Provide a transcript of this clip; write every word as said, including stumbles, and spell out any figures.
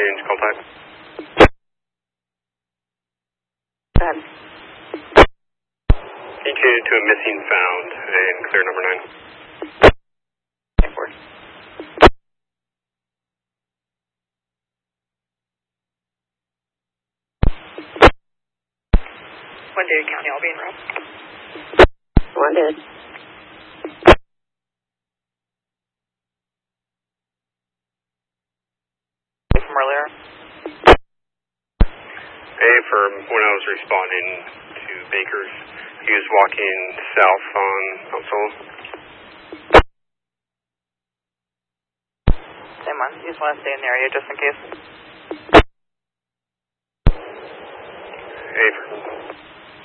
change call type. Go ahead. Can you change it to a missing found and clear number nine? ten four. When did County all be in row? One did. From earlier? A for when I was responding to Baker's, he was walking south on Mount Solo. Same one. You just want to stay in the area just in case? A for